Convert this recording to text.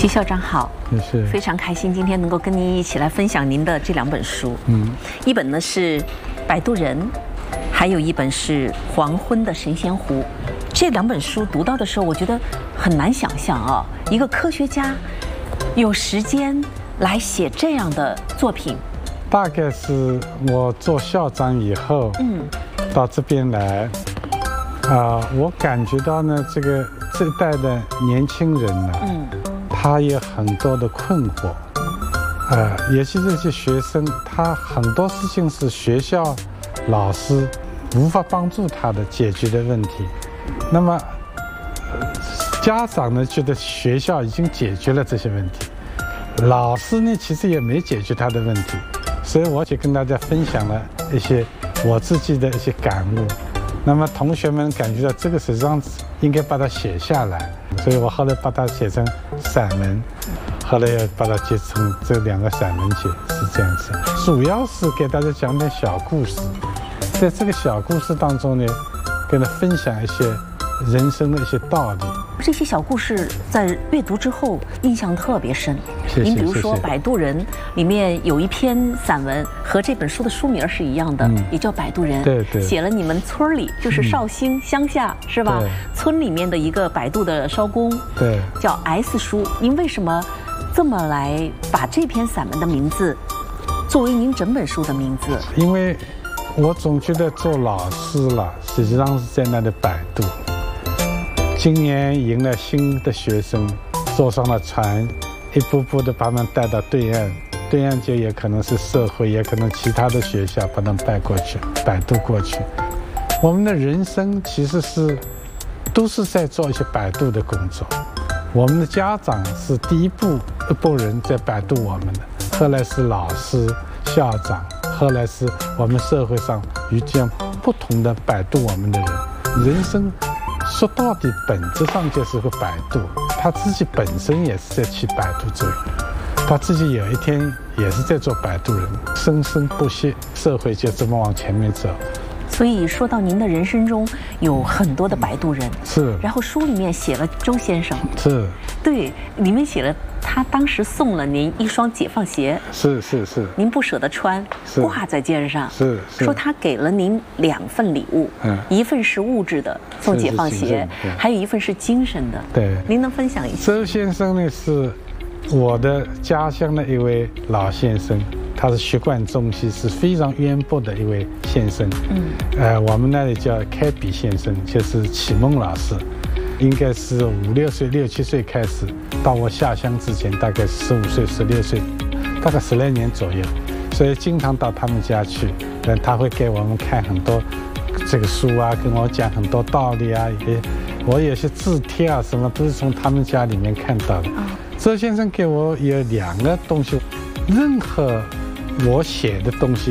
徐校长好， 是非常开心今天能够跟您一起来分享您的这2本书。一本呢是《摆渡人》，还有一本是《黄昏的神仙湖》。这2本书读到的时候，我觉得很难想象啊，一个科学家有时间来写这样的作品。 大概是我做校长以后，到这边来，我感觉到呢，这一代的年轻人呢，他有很多的困惑，也是这些学生，他很多事情是学校老师无法帮助他的解决的问题。那么家长呢，觉得学校已经解决了这些问题，老师呢，其实也没解决他的问题。所以我就跟大家分享了一些我自己的一些感悟。那么同学们感觉到这个实际上应该把它写下来，所以我后来把它写成散文，后来又把它结成这2个散文集，是这样子。主要是给大家讲点小故事，在这个小故事当中呢，跟他分享一些人生的一些道理。 这些小故事在阅读之后印象特别深。您比如说《摆渡人》里面有一篇散文和这本书的书名是一样的，也叫《摆渡人》。 对， 写了你们村里，就是绍兴乡下，是吧？村里面的一个摆渡的艄公， 对， 叫 S 叔。您为什么这么来把这篇散文的名字作为您整本书的名字？ 因为我总觉得做老师了，实际上是在那里摆渡。今年迎了新的学生，坐上了船，一步步的把他们带到对岸，对岸就也可能是社会，也可能其他的学校把他们带过去，摆渡过去。我们的人生其实都是在做一些摆渡的工作。我们的家长是第一步人在摆渡我们的，后来是老师、校长，后来是我们社会上遇见不同的摆渡我们的人。人生说到底本质上就是个摆渡，他自己本身也是在起摆渡作用，他自己有一天也是在做摆渡人，生生不息，社会就这么往前面走。 所以说到您的人生中有很多的摆渡人， 是，然后书里面写了周先生， 是， 对，里面写了他当时送了您一双解放鞋， 是， 您不舍得穿，挂在肩上， 是， 说他给了您2份礼物，一份是物质的送解放鞋，还有一份是精神的， 对， 您能分享一下？ 周先生呢是我的家乡的一位老先生，他是学贯中西，是非常渊博的一位先生。我们那里叫开笔先生，就是启蒙老师，应该是5、6岁、6、7岁开始，到我下乡之前，大概15岁、16岁，大概10来年左右，所以经常到他们家去，他会给我们看很多这个书啊，跟我讲很多道理啊，我有些字帖啊什么都是从他们家里面看到的。周先生给我有2个东西，任何我写的东西